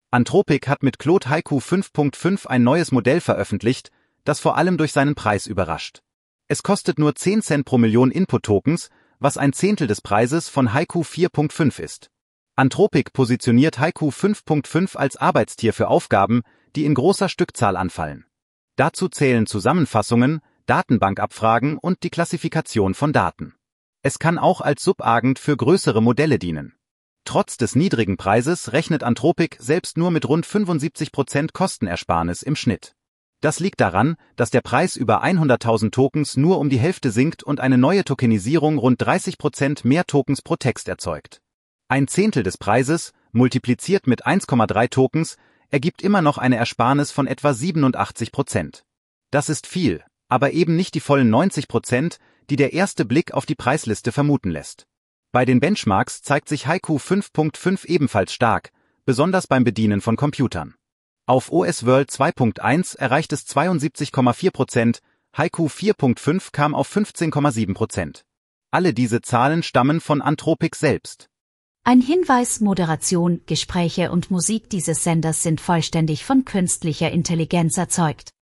Anthropic hat mit Claude Haiku 5.5 ein neues Modell veröffentlicht, das vor allem durch seinen Preis überrascht. Es kostet nur 10 Cent pro Million Input-Tokens, was ein Zehntel des Preises von Haiku 4.5 ist. Anthropic positioniert Haiku 5.5 als Arbeitstier für Aufgaben, die in großer Stückzahl anfallen. Dazu zählen Zusammenfassungen, Datenbankabfragen und die Klassifikation von Daten. Es kann auch als Subagent für größere Modelle dienen. Trotz des niedrigen Preises rechnet Anthropic selbst nur mit rund 75% Kostenersparnis im Schnitt. Das liegt daran, dass der Preis über 100.000 Tokens nur um die Hälfte sinkt und eine neue Tokenisierung rund 30% mehr Tokens pro Text erzeugt. Ein Zehntel des Preises, multipliziert mit 1,3 Tokens, ergibt immer noch eine Ersparnis von etwa 87%. Das ist viel, aber eben nicht die vollen 90%, die der erste Blick auf die Preisliste vermuten lässt. Bei den Benchmarks zeigt sich Haiku 5.5 ebenfalls stark, besonders beim Bedienen von Computern. Auf OS World 2.1 erreicht es 72,4%, Haiku 4.5 kam auf 15,7%. Alle diese Zahlen stammen von Anthropic selbst. Ein Hinweis: Moderation, Gespräche und Musik dieses Senders sind vollständig von künstlicher Intelligenz erzeugt.